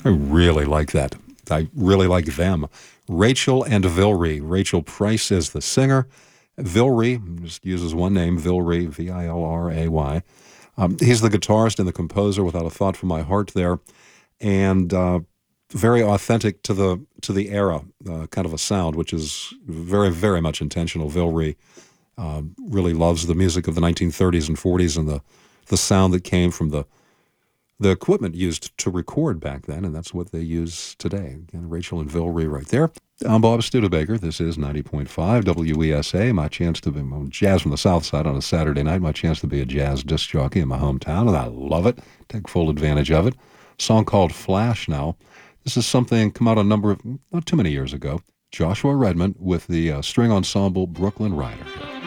I really like that. I really like them. Rachel and Vilry. Rachel Price is the singer. Vilry just uses one name, Vilry, Vilray. He's the guitarist and the composer. Without a Thought for My Heart there, and very authentic to the era, kind of a sound, which is very, very much intentional. Vilry really loves the music of the 1930s and 40s and the sound that came from the equipment used to record back then, and that's what they use today. Again, Rachel and Vilry right there. I'm Bob Studebaker. This is 90.5 WESA. My chance to be jazz from the South Side on a Saturday night. My chance to be a jazz disc jockey in my hometown, and I love it. Take full advantage of it. A song called Flash now. This is something come out not too many years ago. Joshua Redman with the string ensemble Brooklyn Rider here.